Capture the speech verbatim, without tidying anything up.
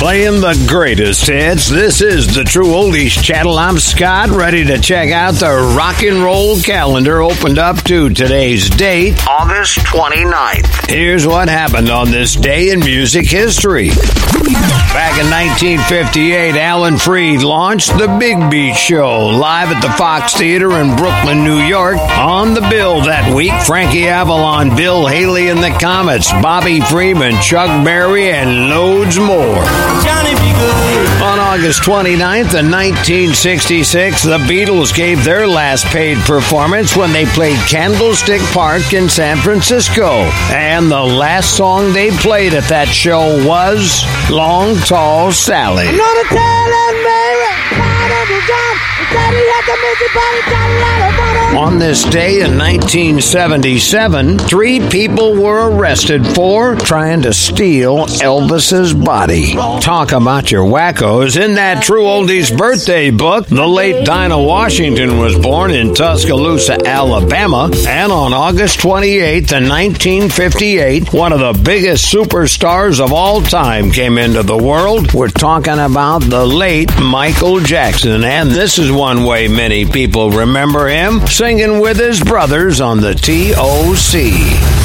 Playing the greatest hits. This is the True Oldies Channel. I'm Scott, ready to check out the rock and roll calendar opened up to today's date, August twenty-ninth. Here's what happened on this day in music history. Back in nineteen fifty-eight, Alan Freed launched The Big Beat Show live at the Fox Theater in Brooklyn, New York. On the bill that week, Frankie Avalon, Bill Haley and the Comets, Bobby Freeman, Chuck Berry, and loads more. Johnny be good. On August twenty-ninth in nineteen sixty-six, the Beatles gave their last paid performance when they played Candlestick Park in San Francisco. And the last song they played at that show was Long Tall Sally. I'm gonna tell Aunt Mary, God Uncle John, Daddy had the music, but he got a lot of fun. On this day in nineteen seventy-seven, three people were arrested for trying to steal Elvis's body. Talk about your wackos. In that True Oldies birthday book, the late Dinah Washington was born in Tuscaloosa, Alabama. And on August twenty-eighth in nineteen fifty-eight, one of the biggest superstars of all time came into the world. We're talking about the late Michael Jackson. And this is one way many people remember him, singing with his brothers on the T O C.